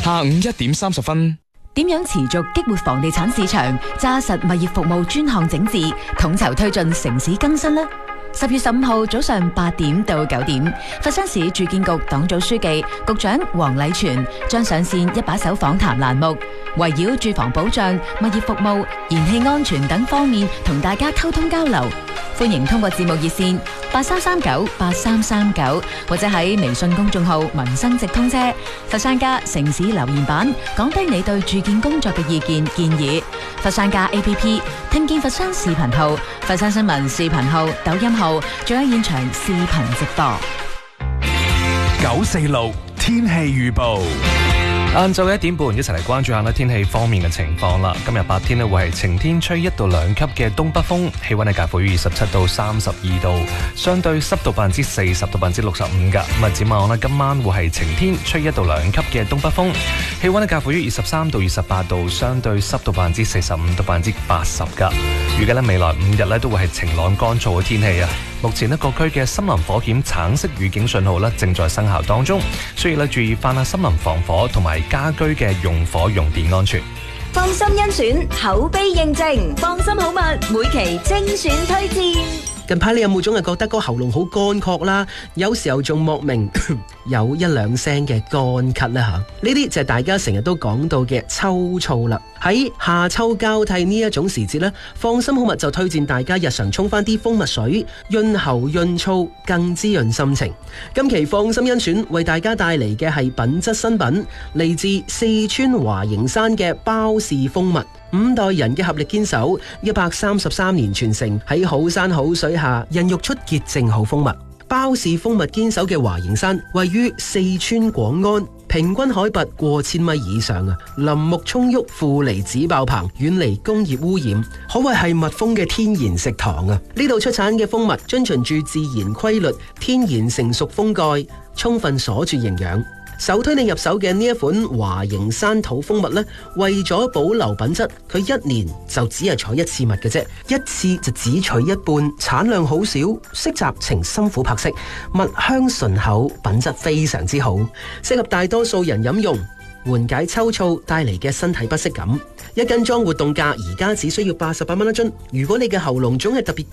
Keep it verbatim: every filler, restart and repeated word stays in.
下午一點三十分。 點樣持續激活房地產市場，紮實物業服務專項整治，統籌推進城市更新呢？十月十五號早上八點到九點，佛山市住建局黨組書記、局長黃禮全將上線一把手訪談欄目，圍繞住房保障、物業服務、燃氣安全等方面同大家溝通交流。歡迎通過節目熱線八三三九八三三九，或者喺微信公眾號民生直通車、佛山家城市留言板講低你對住建工作嘅意見建議。佛山家 A P P 聽見佛山視頻號、佛山新聞視頻號、抖音號，仲有現場視頻直播。 九四六天氣預報。晏晝一點半，一齊嚟關注下咧天氣方面嘅情況啦。今日白天咧會係晴天，吹一到兩級嘅東北風，氣溫係介乎於二十七到三十二度，相對濕度百分之四十到百分之六十五㗎。咁啊，展望咧今晚會係晴天，吹一到兩級嘅東北風，氣溫係介乎於二十三到二十八度，相對濕度百分之四十五到百分之八十㗎。預計咧未來五日咧都會係晴朗乾燥嘅天氣啊。目前咧各區嘅森林火險橙色預警信號咧正在生效當中，需要咧注意翻啦森林防火同埋家居嘅用火用電安全。 放心甄選，口碑認證，放心好物，每期精選推薦。 近排你有冇總係覺得個喉嚨好乾涸啦？有時候仲莫名有一兩聲嘅乾咳啦吓，呢啲就係大家成日都講到嘅秋燥啦。喺夏秋交替呢一種時節呢，放心好物就推薦大家日常沖翻啲蜂蜜水，潤喉潤燥，更滋潤心情。今期放心甄選為大家帶嚟嘅係品質新品，嚟自四川華形山嘅包氏蜂蜜。五代人嘅合力堅守，一百三十三年傳承，喺好山好水下孕育出潔淨好蜂蜜。包氏蜂蜜堅守嘅華形山位於四川廣安，平均海拔過千米以上啊，林木蔥鬱，負離子爆棚，遠離工業污染，可謂係蜜蜂嘅天然食堂啊！呢度出產嘅蜂蜜遵循住自然規律，天然成熟蜂蓋，充分鎖住營養。首推你入手嘅呢一款華形山土蜂蜜呢，為咗保留品質，佢一年就只係採一次蜜嘅啫，一次就只取一半，產量好少，色澤呈深琥珀色，蜜香醇厚，品質非常之好，適合大多數人飲用，緩解秋燥帶嚟嘅身體不適感。一斤裝活動價而家只需要八十八蚊一樽，如果你嘅喉嚨總係特別